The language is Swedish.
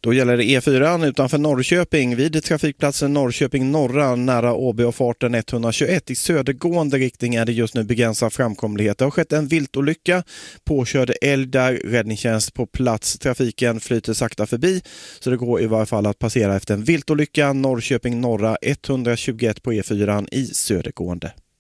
Då gäller det E4 utanför Norrköping vid trafikplatsen Norrköping norra nära Åby och farten 121 i södergående riktning är det just nu begränsad framkomlighet. Det har skett en viltolycka, påkörd älg där, räddningstjänst på plats. Trafiken flyter sakta förbi så det går i varje fall att passera efter en viltolycka Norrköping norra 121 på E4 i södergående.